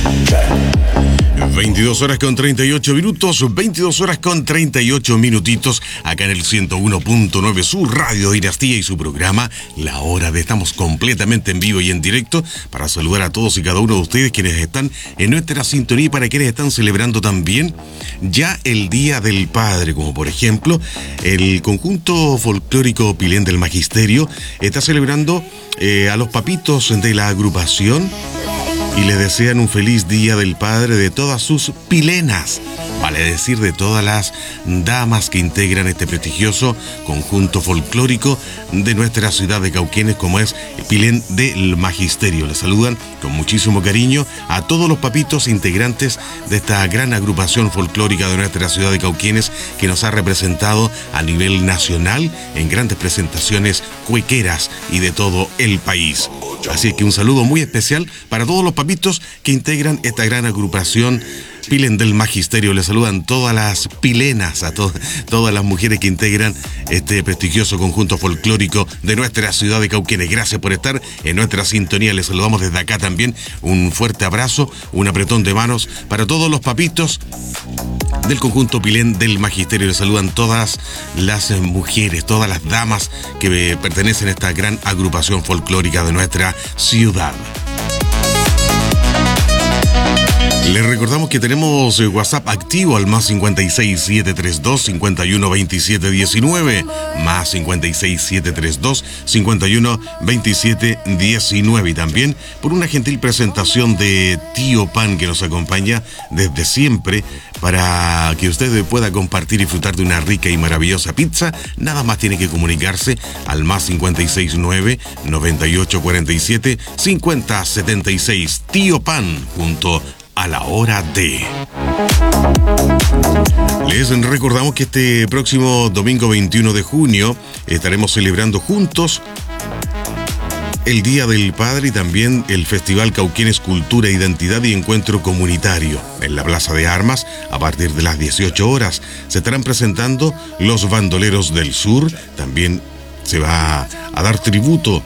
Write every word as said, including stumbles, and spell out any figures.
veintidós horas con treinta y ocho minutos, veintidós horas con treinta y ocho minutitos, acá en el ciento uno punto nueve, su Radio Dinastía y su programa La Hora de. Estamos completamente en vivo y en directo para saludar a todos y cada uno de ustedes quienes están en nuestra sintonía y para quienes están celebrando también ya el Día del Padre, como por ejemplo el conjunto folclórico Pilén del Magisterio está celebrando eh, a los papitos de la agrupación y le desean un feliz Día del Padre de todas sus pilenas, vale decir de todas las damas que integran este prestigioso conjunto folclórico de nuestra ciudad de Cauquenes, como es Pilén del Magisterio. Les saludan con muchísimo cariño a todos los papitos integrantes de esta gran agrupación folclórica de nuestra ciudad de Cauquenes, que nos ha representado a nivel nacional en grandes presentaciones cuequeras y de todo el país. Así que un saludo muy especial para todos los papitos que integran esta gran agrupación Pilén del Magisterio. Les saludan todas las pilenas, a to- todas las mujeres que integran este prestigioso conjunto folclórico de nuestra ciudad de Cauquenes. Gracias por estar en nuestra sintonía. Les saludamos desde acá también. Un fuerte abrazo, un apretón de manos para todos los papitos del conjunto Pilén del Magisterio. Les saludan todas las mujeres, todas las damas que pertenecen a esta gran agrupación folclórica de nuestra ciudad. Les recordamos que tenemos WhatsApp activo al más cincuenta y seis, siete tres dos, cincuenta y uno, veintisiete, diecinueve, más cincuenta y seis, siete tres dos, cincuenta y uno, veintisiete, diecinueve, y también por una gentil presentación de Tío Pan que nos acompaña desde siempre para que usted pueda compartir y disfrutar de una rica y maravillosa pizza. Nada más tiene que comunicarse al más cincuenta y seis, nueve, noventa y ocho, cuarenta y siete, cincuenta, setenta y seis. Tío Pan junto a La Hora de. Les recordamos que este próximo domingo veintiuno de junio estaremos celebrando juntos el Día del Padre y también el Festival Cauquenes Cultura, Identidad y Encuentro Comunitario. En la Plaza de Armas, a partir de las dieciocho horas, se estarán presentando los Bandoleros del Sur. También se va a dar tributo